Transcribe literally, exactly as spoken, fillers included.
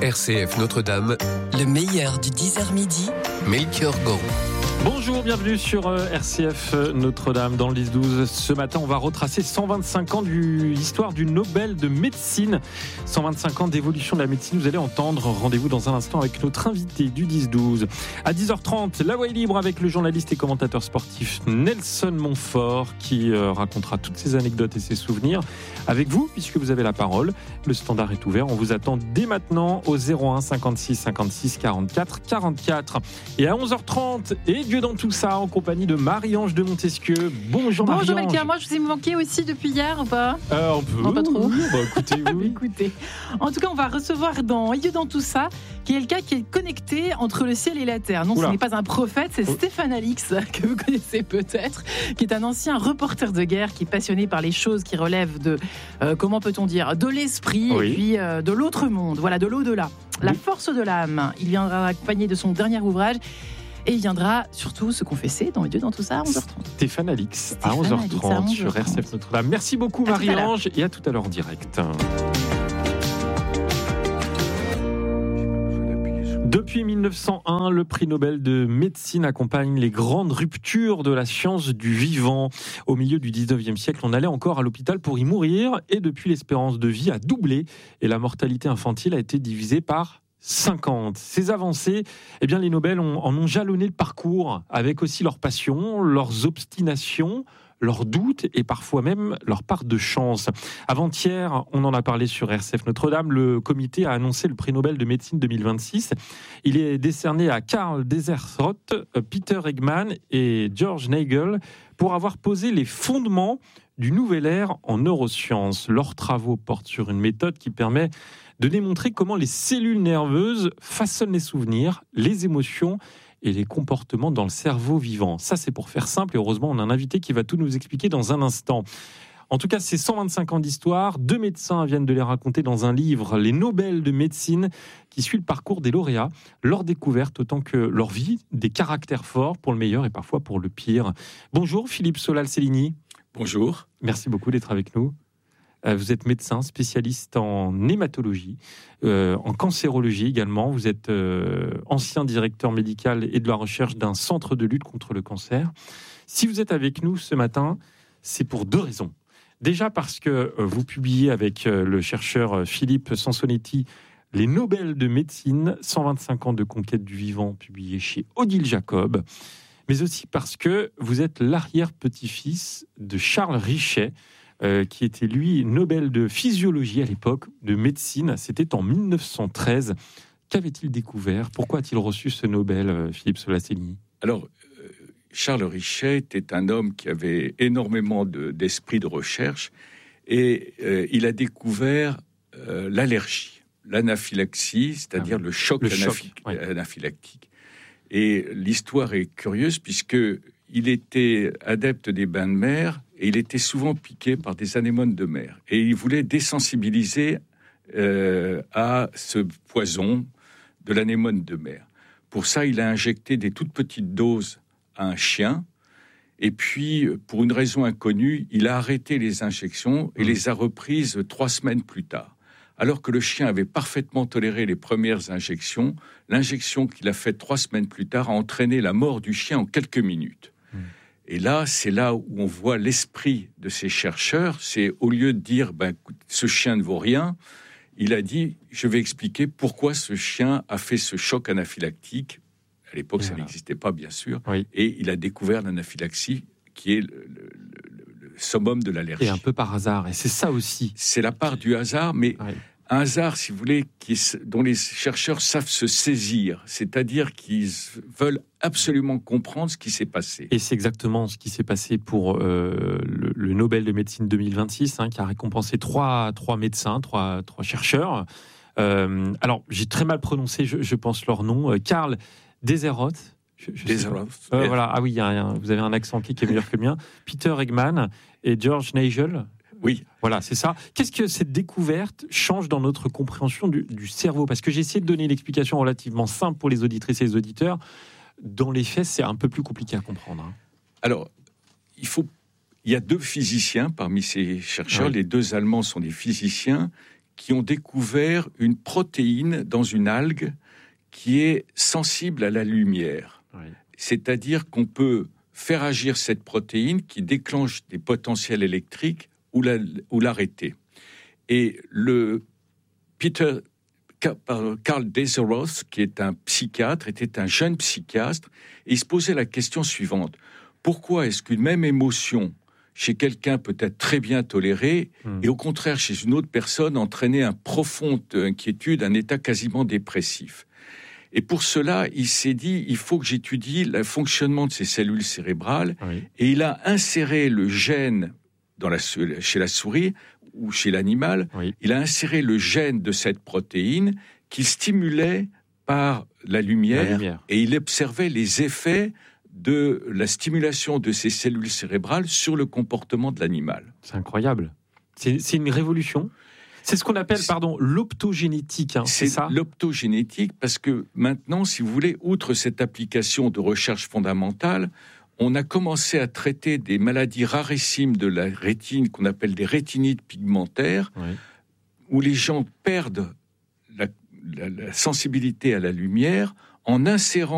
R C F Notre-Dame, le meilleur du dix heures midi, Melchior Gorou. Bonjour, bienvenue sur R C F Notre-Dame dans le dix douze. Ce matin, on va retracer cent vingt-cinq ans de l'histoire du Nobel de médecine. cent vingt-cinq ans d'évolution de la médecine, vous allez entendre. Rendez-vous dans un instant avec notre invité du dix douze. À dix heures trente, la voix est libre avec le journaliste et commentateur sportif Nelson Montfort qui racontera toutes ses anecdotes et ses souvenirs avec vous, puisque vous avez la parole. Le standard est ouvert, on vous attend dès maintenant au zéro un cinquante-six cinquante-six quarante-quatre quarante-quatre. Et à onze heures trente, et Dieu dans tout ça, en compagnie de Marie-Ange de Montesquieu. Bonjour Marie-Ange. Bonjour Melchior, moi je vous ai manqué aussi depuis hier ou pas euh, On peut. Non, pas trop. Oui, bah, écoutez, oui. Écoutez. En tout cas, on va recevoir dans Dieu dans tout ça quelqu'un qui est connecté entre le ciel et la terre. Non, Oula. Ce n'est pas un prophète, c'est oh. Stéphane Alix, que vous connaissez peut-être, qui est un ancien reporter de guerre, qui est passionné par les choses qui relèvent de, euh, comment peut-on dire, de l'esprit oui. et puis euh, de l'autre monde, voilà, de l'au-delà. La oui. force de l'âme. Il viendra accompagné de son dernier ouvrage. Et il viendra surtout se confesser dans Dieu dans tout ça à onze heures trente. Stéphane Alix, Stéphane à onze heures trente, à onze heures trente sur R C F Notre-Dame. Merci beaucoup Marie-Ange et à tout à l'heure en direct. Depuis mille neuf cent un, le prix Nobel de médecine accompagne les grandes ruptures de la science du vivant. Au milieu du dix-neuvième siècle, on allait encore à l'hôpital pour y mourir et depuis, l'espérance de vie a doublé et la mortalité infantile a été divisée par cinquante. Ces avancées, eh bien, les Nobel ont, en ont jalonné le parcours avec aussi leurs passions, leurs obstinations, leurs doutes et parfois même leur part de chance. Avant-hier, on en a parlé sur R C F Notre-Dame, le comité a annoncé le prix Nobel de médecine deux mille vingt-six. Il est décerné à Karl Desserthoff, Peter Eggman et George Nagel pour avoir posé les fondements du nouvel ère en neurosciences. Leurs travaux portent sur une méthode qui permet de démontrer comment les cellules nerveuses façonnent les souvenirs, les émotions et les comportements dans le cerveau vivant. Ça, c'est pour faire simple et heureusement, on a un invité qui va tout nous expliquer dans un instant. En tout cas, ces cent vingt-cinq ans d'histoire, deux médecins viennent de les raconter dans un livre, Les Nobel de médecine, qui suit le parcours des lauréats, leur découverte autant que leur vie, des caractères forts pour le meilleur et parfois pour le pire. Bonjour Philippe Solal-Cellini. Bonjour. Merci beaucoup d'être avec nous. Vous êtes médecin, spécialiste en hématologie, euh, en cancérologie également. Vous êtes euh, ancien directeur médical et de la recherche d'un centre de lutte contre le cancer. Si vous êtes avec nous ce matin, c'est pour deux raisons. Déjà parce que euh, vous publiez avec euh, le chercheur Philippe Sansonetti Les Nobel de médecine, cent vingt-cinq ans de conquête du vivant, publié chez Odile Jacob. Mais aussi parce que vous êtes l'arrière-petit-fils de Charles Richet, Euh, qui était lui Nobel de physiologie à l'époque, de médecine. C'était en mille neuf cent treize. Qu'avait-il découvert ? Pourquoi a-t-il reçu ce Nobel, euh, Philippe Solal-Cellini ? Alors, euh, Charles Richet était un homme qui avait énormément de, d'esprit de recherche et euh, il a découvert euh, l'allergie, l'anaphylaxie, c'est-à-dire ah, le choc, le anaphy- choc oui. anaphylactique. Et l'histoire est curieuse puisque il était adepte des bains de mer et il était souvent piqué par des anémones de mer. Et il voulait désensibiliser euh, à ce poison de l'anémone de mer. Pour ça, il a injecté des toutes petites doses à un chien. Et puis, pour une raison inconnue, il a arrêté les injections et mmh. les a reprises trois semaines plus tard. Alors que le chien avait parfaitement toléré les premières injections, l'injection qu'il a faite trois semaines plus tard a entraîné la mort du chien en quelques minutes. Et là, c'est là où on voit l'esprit de ces chercheurs. C'est au lieu de dire ben, « ce chien ne vaut rien », il a dit « je vais expliquer pourquoi ce chien a fait ce choc anaphylactique ». À l'époque, voilà. Ça n'existait pas, bien sûr. Oui. Et il a découvert l'anaphylaxie, qui est le, le, le, le summum de l'allergie. Et un peu par hasard, et c'est ça aussi. C'est la part du hasard, mais... Oui. Un hasard, si vous voulez, qui est, dont les chercheurs savent se saisir, c'est-à-dire qu'ils veulent absolument comprendre ce qui s'est passé. Et c'est exactement ce qui s'est passé pour euh, le, le Nobel de médecine deux mille vingt-six, hein, qui a récompensé trois, trois médecins, trois, trois chercheurs. Euh, alors, j'ai très mal prononcé, je, je pense, leur nom. Euh, Karl Desserthoff. Desserthoff. Euh, voilà. Ah oui, y a, y a, vous avez un accent qui est meilleur que le mien. Peter Eggman et George Nagel. Oui. Voilà, c'est ça. Qu'est-ce que cette découverte change dans notre compréhension du, du cerveau ? Parce que j'ai essayé de donner l'explication relativement simple pour les auditrices et les auditeurs. Dans les faits, c'est un peu plus compliqué à comprendre. Hein. Alors, il faut... il y a deux physiciens parmi ces chercheurs. Oui. Les deux Allemands sont des physiciens qui ont découvert une protéine dans une algue qui est sensible à la lumière. Oui. C'est-à-dire qu'on peut faire agir cette protéine qui déclenche des potentiels électriques ou, la, ou l'arrêter. Et le Peter Karl Deseroth, qui est un psychiatre, était un jeune psychiatre, et il se posait la question suivante. Pourquoi est-ce qu'une même émotion chez quelqu'un peut être très bien tolérée mmh. et au contraire chez une autre personne entraîner une profonde inquiétude, un état quasiment dépressif? Et pour cela, il s'est dit, il faut que j'étudie le fonctionnement de ces cellules cérébrales, oui. et il a inséré le gène dans la, chez la souris ou chez l'animal, oui. il a inséré le gène de cette protéine qu'il stimulait par la lumière, la lumière, et il observait les effets de la stimulation de ces cellules cérébrales sur le comportement de l'animal. C'est incroyable. C'est, c'est une révolution. C'est ce qu'on appelle, c'est, pardon, l'optogénétique. Hein, c'est, c'est ça ? L'optogénétique, parce que maintenant, si vous voulez, outre cette application de recherche fondamentale, on a commencé à traiter des maladies rarissimes de la rétine, qu'on appelle des rétinites pigmentaires, oui. où les gens perdent la, la, la sensibilité à la lumière en insérant